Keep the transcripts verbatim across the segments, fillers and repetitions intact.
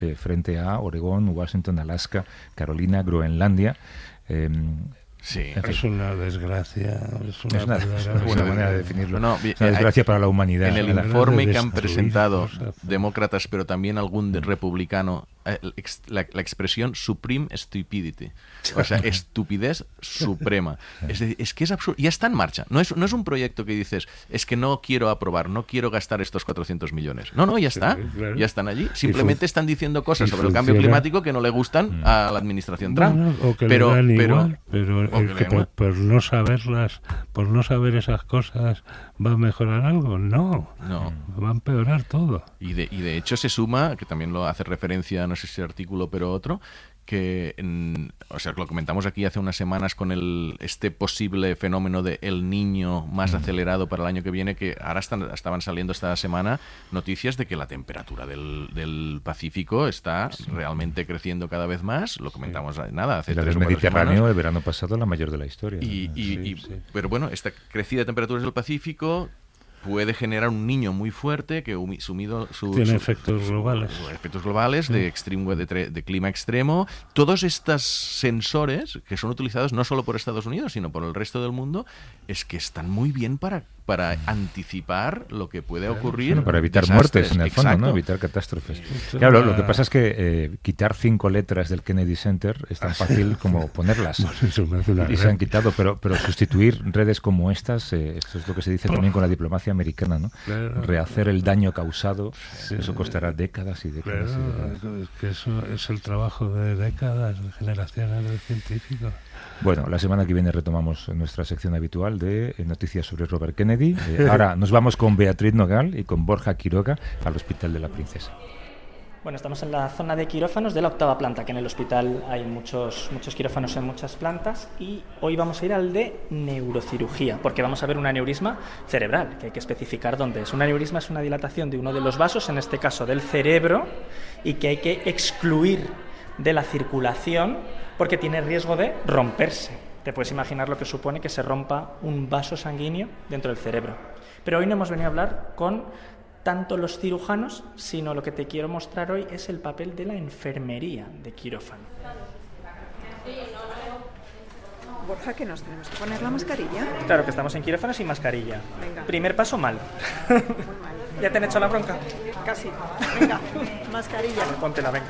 eh, frente a Oregón, Washington, Alaska, Carolina, Groenlandia. Eh, Sí, en fin. Es una desgracia. Es una, Es una, verdadera es una buena manera de definirlo. No, no, es una desgracia para la humanidad. En el La- informe de que han destruir presentado cosas. demócratas, pero también algún de- republicano, eh, ex- la, la expresión supreme stupidity, o sea, estupidez suprema. Es, decir, es que es absurdo. Ya está en marcha. No es, no es un proyecto que dices, es que no quiero aprobar, no quiero gastar estos cuatrocientos millones. No, no, ya está. Sí, claro. Ya están allí. Simplemente fun- están diciendo cosas y sobre el cambio funciona. climático que no le gustan a la administración Trump. Bueno, o que pero, le dan pero, igual, pero o el que que le por, igual. por no saberlas, por no saber esas cosas, ¿va a mejorar algo? No, No. va a empeorar todo. Y de, y de hecho se suma, que también lo hace referencia, no sé si artículo, pero otro, que, en- o sea, lo comentamos aquí hace unas semanas con el este posible fenómeno de El Niño más acelerado para el año que viene, que ahora están, estaban saliendo esta semana noticias de que la temperatura del, del Pacífico está realmente creciendo cada vez más. Lo comentamos nada hace la tres del o cuatro Mediterráneo, semanas. el verano pasado, la mayor de la historia. Y, y- Sí, y- sí. Pero bueno, esta crecida de temperaturas del Pacífico puede generar un niño muy fuerte que humi- sumido su, Tiene su- efectos globales. su- efectos globales de extremo de, tre- de clima extremo. Todos estos sensores que son utilizados no solo por Estados Unidos sino por el resto del mundo es que están muy bien para para anticipar lo que puede ocurrir. Bueno, para evitar desastres. muertes, en el fondo, Exacto. ¿no? Evitar catástrofes. Sí, Claro, la- lo que pasa es que eh, quitar cinco letras del Kennedy Center es tan fácil como ponerlas. Eso me hace una Y se han red. quitado, pero, pero sustituir redes como estas, eh, esto es lo que se dice también con la diplomacia americana, ¿no? Claro. Rehacer el daño causado, Sí. eso costará décadas y décadas. y décadas. Claro, es que eso es el trabajo de décadas, de generaciones de científicos. Bueno, la semana que viene retomamos nuestra sección habitual de eh, noticias sobre Robert Kennedy. Eh, ahora nos vamos con Beatriz Nogal y con Borja Quiroga al Hospital de la Princesa. Bueno, estamos en la zona de quirófanos de la octava planta, que en el hospital hay muchos, muchos quirófanos en muchas plantas, y hoy vamos a ir al de neurocirugía, porque vamos a ver un aneurisma cerebral, que hay que especificar dónde es. Un aneurisma es una dilatación de uno de los vasos, en este caso del cerebro, y que hay que excluir de la circulación porque tiene riesgo de romperse. Te puedes imaginar lo que supone que se rompa un vaso sanguíneo dentro del cerebro. Pero hoy no hemos venido a hablar con tanto los cirujanos, sino lo que te quiero mostrar hoy es el papel de la enfermería de quirófano. Borja, que nos tenemos que poner la mascarilla. Claro que estamos en quirófano sin mascarilla. Venga. Primer paso, mal. ¿Ya te han hecho la bronca? Casi. Venga, mascarilla. Póntela, venga.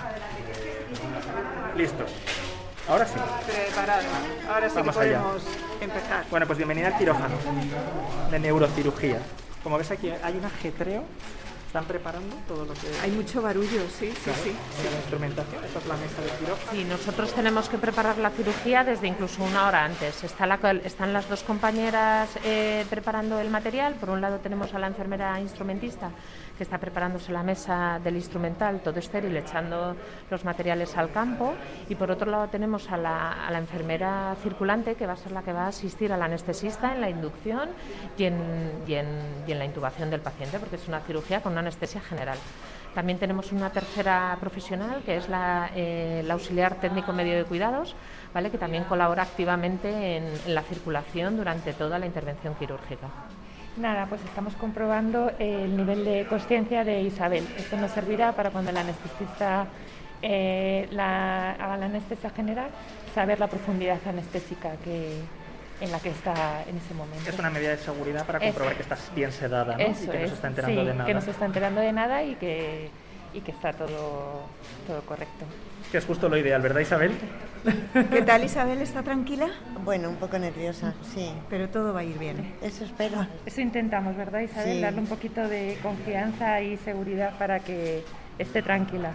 Listos. Ahora sí. Preparado. Ahora sí Vamos que allá. podemos empezar. Bueno, pues bienvenida al quirófano de neurocirugía. Como ves aquí hay un ajetreo. Están preparando todo lo que... Hay mucho barullo, sí, sí, Claro, sí. la instrumentación. Esta es la mesa de quirófano. Sí, nosotros tenemos que preparar la cirugía desde incluso una hora antes. Está la, están las dos compañeras eh, preparando el material. Por un lado tenemos a la enfermera instrumentista que está preparándose la mesa del instrumental, todo estéril, echando los materiales al campo. Y por otro lado tenemos a la, a la enfermera circulante, que va a ser la que va a asistir al anestesista en la inducción y en, y en, y en la intubación del paciente, porque es una cirugía con una anestesia general. También tenemos una tercera profesional, que es la, eh, la auxiliar técnico medio de cuidados, ¿vale? Que también colabora activamente en, en la circulación durante toda la intervención quirúrgica. Nada, pues estamos comprobando el nivel de consciencia de Isabel. Esto nos servirá para cuando el anestesista eh, la, haga la anestesia general, saber la profundidad anestésica que, en la que está en ese momento. Es una medida de seguridad para comprobar Eso. que estás bien sedada, ¿no? Eso y que no es, se está enterando sí, de nada. que no se está enterando de nada y que, y que está todo, todo correcto. Que es justo lo ideal, ¿verdad, Isabel? ¿Qué tal, Isabel? ¿Está tranquila? Bueno, un poco nerviosa, sí. Pero todo va a ir bien. Eso espero. Eso intentamos, ¿verdad, Isabel? Sí. Darle un poquito de confianza y seguridad para que esté tranquila.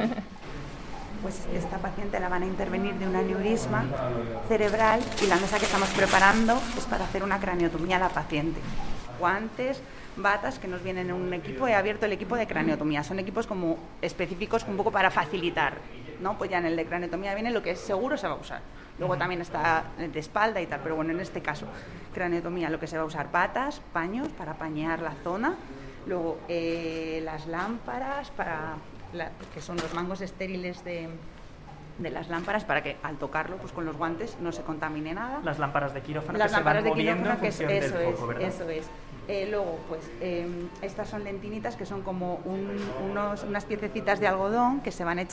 Pues esta paciente la van a intervenir de un aneurisma cerebral y la mesa que estamos preparando es para hacer una craniotomía a la paciente. Guantes, batas que nos vienen en un equipo. He abierto el equipo de craniotomía. Son equipos como específicos un poco para facilitar, ¿no? Pues ya en el de craniotomía viene lo que seguro se va a usar. Luego también está el de espalda y tal, pero bueno, en este caso, craniotomía, lo que se va a usar, batas, paños para pañar la zona, luego eh, las lámparas, para la, que son los mangos estériles de, de las lámparas para que al tocarlo, pues con los guantes no se contamine nada. Las lámparas de quirófano Las que se van lámparas de moviendo quirófano, en que es, función eso del es, foco, ¿verdad? eso es. Eh, luego, pues eh, estas son lentinitas que son como un- unos, unas piececitas de algodón que se van echando